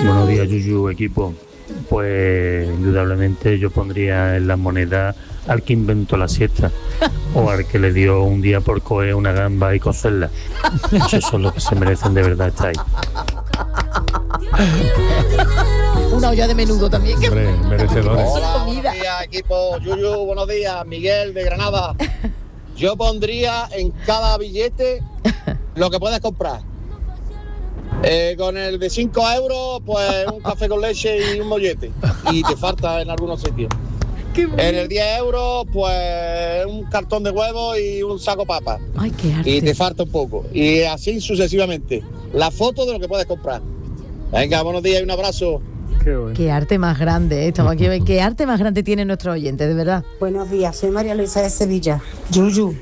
Buenos días, Yuyu, equipo. Pues indudablemente yo pondría en la moneda al que inventó la siesta o al que le dio un día por coger una gamba y cocerla. Esos son los que se merecen de verdad estar ahí. Una olla de menudo también. Hombre, merecedores. Hola, buenos días, equipo. Yuyu, buenos días. Miguel de Granada. Yo pondría en cada billete lo que puedes comprar. Con el de 5 euros, pues un café con leche y un mollete. Y te falta en algunos sitios. En el 10 euros, pues un cartón de huevos y un saco papa. Ay, qué arte. Y te falta un poco. Y así sucesivamente. La foto de lo que puedes comprar. Venga, buenos días y un abrazo. Qué arte más grande, estamos aquí. Qué arte más grande tiene nuestro oyente, de verdad. Buenos días, soy María Luisa de Sevilla. Yuyu,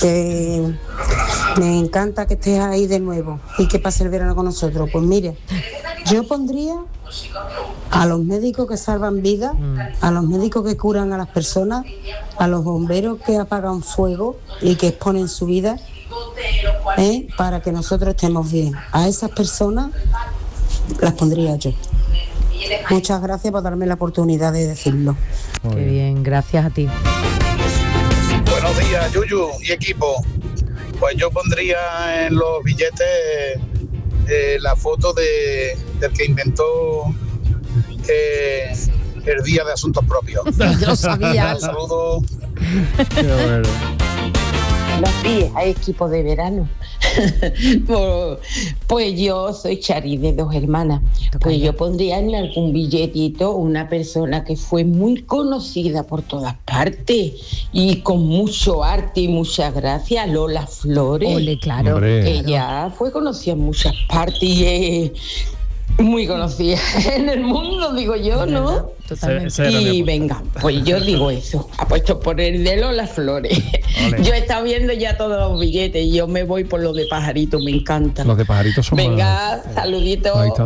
me encanta que estés ahí de nuevo y que pase el verano con nosotros. Pues mire, yo pondría a los médicos que salvan vidas, a los médicos que curan a las personas, a los bomberos que apagan fuego y que exponen su vida, para que nosotros estemos bien. A esas personas las pondría yo. Muchas gracias por darme la oportunidad de decirlo. Qué bien, gracias a ti. Buenos días, Yuyu y equipo. Pues yo pondría en los billetes la foto del que inventó el Día de Asuntos Propios. Yo lo sabía. Un saludo. Qué bueno. Buenos días, equipo de verano. Pues yo soy Chari de Dos Hermanas. Pues yo pondría en algún billetito una persona que fue muy conocida por todas partes y con mucho arte y muchas gracias, Lola Flores. Ole, claro. Hombre. Ella fue conocida en muchas partes y es muy conocida en el mundo, digo yo, ¿no? Totalmente. Y venga, pues yo digo eso, apuesto por el de Lola Flores. Ole. Yo he estado viendo ya todos los billetes y yo me voy por los de Pajarito, me encanta. Los de Pajaritos son Venga, más- saluditos. Ahí está.